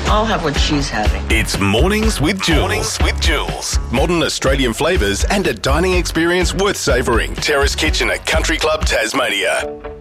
I'll have what she's having. It's Mornings with Jules. Modern Australian flavours and a dining experience worth savouring. Terrace Kitchen at Country Club, Tasmania.